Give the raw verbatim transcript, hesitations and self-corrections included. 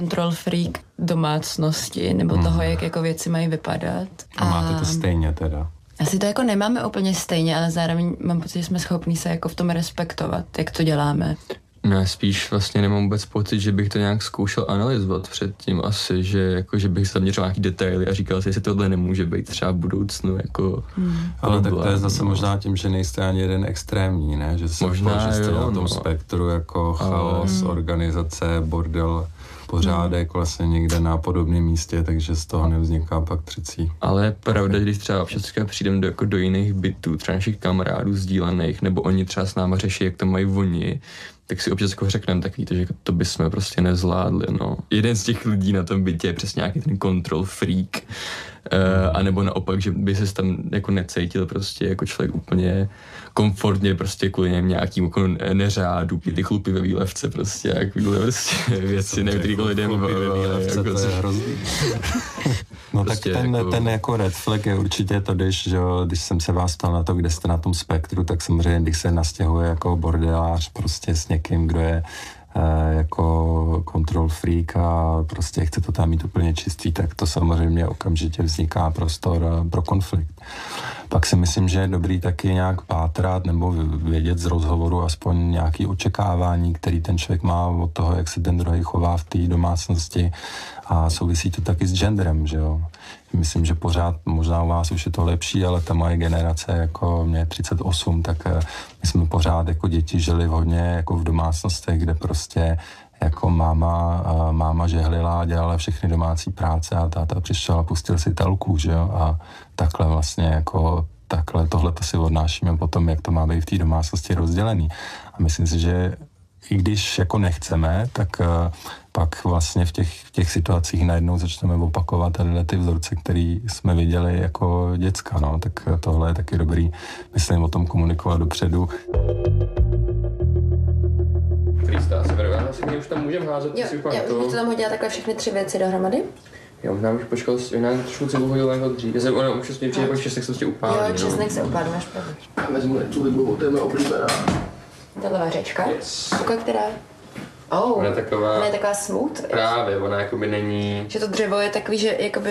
control freak domácnosti nebo toho, mm. jak jako věci mají vypadat. A máte to stejně teda? Asi to jako nemáme úplně stejně, ale zároveň mám pocit, že jsme schopní se jako v tom respektovat, jak to děláme. No já spíš vlastně nemám vůbec pocit, že bych to nějak zkoušel analyzovat předtím asi, že, jako, že bych se zaměřil nějaký detaily a říkal si, jestli tohle nemůže být třeba v budoucnu. Jako, hmm. Ale tak to je zase možná tím, že nejste ani jeden extrémní, ne? Že se možná, že jste jo, na tom no. spektru jako chaos, ale... organizace, bordel, pořádek vlastně někde na podobném místě, takže z toho nevzniká pak třicí. Ale je pravda, že když třeba občas přijdeme do, jako do jiných bytů, třeba našich kamarádů sdílených, nebo oni třeba s náma řeší, jak to mají oni, tak si občas jako řekneme takový to, že to bychom prostě nezvládli, no. Jeden z těch lidí na tom bytě je přesně nějaký ten control freak, uh, anebo naopak, že by se tam jako necítil prostě jako člověk úplně komfortně prostě kvůli něm nějakým jako neřádu, ty chlupy ve výlevce prostě, jak byly prostě věci, nevím, který lidem chlupy ve výlevce, jako, to je hrozný. No prostě tak ten jako... ten jako red flag je určitě to, když, že, když jsem se vás ptal na to, kde jste na tom spektru, tak samozřejmě, když se nastěhuje jako bordelář prostě s někým, kdo je eh, jako control freak a prostě chce to tam mít úplně čistý, tak to samozřejmě okamžitě vzniká prostor pro konflikt. Pak si myslím, že je dobrý taky nějak pátrat nebo vědět z rozhovoru aspoň nějaké očekávání, který ten člověk má od toho, jak se ten druhý chová v té domácnosti a souvisí to taky s genderem, že jo. Myslím, že pořád, možná u vás už je to lepší, ale ta moje generace, jako mě je třicet osm, tak my jsme pořád jako děti žili hodně jako v domácnostech, kde prostě jako máma, máma žehlila, dělala všechny domácí práce a táta přišel a pustil si telku, že jo, a takhle vlastně jako takhle tohle to si odnášíme potom, jak to má být v té domácnosti rozdělený. A myslím si, že i když jako nechceme, tak uh, pak vlastně v těch, v těch situacích najednou začneme opakovat tyhle ty vzorce, které jsme viděli jako děcka, no, tak tohle je taky dobrý, myslím, o tom komunikovat dopředu. Krista, se veruje, asi už tam můžeme házet, jo, si už jo, to... už to tam hodila takhle všechny tři věci dohromady? Jo, možná bych počkal, možná trošku cibu hodil jako dřív. Já jsem, ona už mě přijde, že česnek se prostě upálí. Jo, česnek se upálí, máš pravdu. Já vezmu tu libu, to je moje oblíbená. Tahle vařečka? Yes. Kuka, která? Oh, ona je taková... Ona je taková smooth. Právě, ona jakoby není... Že to dřevo je takový, že jakoby